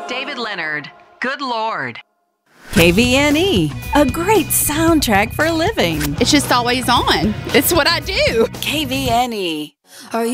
David Leonard, Good Lord. KVNE, a great soundtrack for living. It's just always on. It's what I do. KVNE. Are you